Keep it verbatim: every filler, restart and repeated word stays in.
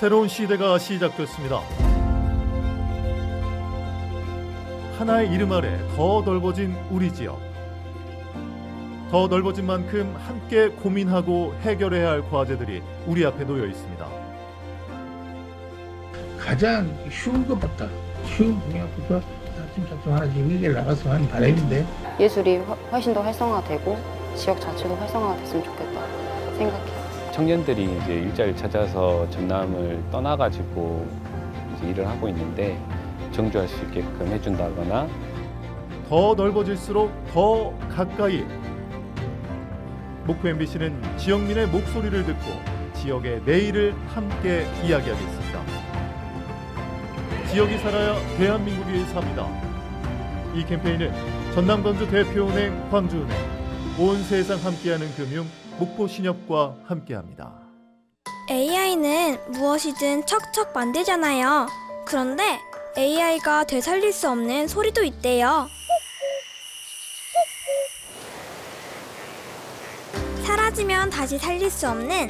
새로운 시대가 시작됐습니다. 하나의 이름 아래 더 넓어진 우리 지역. 더 넓어진 만큼 함께 고민하고 해결해야 할 과제들이 우리 앞에 놓여 있습니다. 가장 쉬운 것부터 쉬운 분야부터 차츰차츰 하나씩 해결 나갔으면 하는 바람인데 예술이 훨씬 더 활성화되고 지역 자체도 활성화가 됐으면 좋겠다 생각해요. 청년들이 이제 일자리를 찾아서 전남을 떠나가지고 이제 일을 하고 있는데 정주할 수 있게끔 해준다거나 더 넓어질수록 더 가까이. 목포 엠비씨는 지역민의 목소리를 듣고 지역의 내일을 함께 이야기하겠습니다. 지역이 살아야 대한민국이 삽니다. 이 캠페인은 전남광주 대표은행, 광주은행, 온 세상 함께하는 금융, 목포신협과 함께합니다. 에이아이는 무엇이든 척척 만들잖아요. 그런데 에이아이가 되살릴 수 없는 소리도 있대요. 사라지면 다시 살릴 수 없는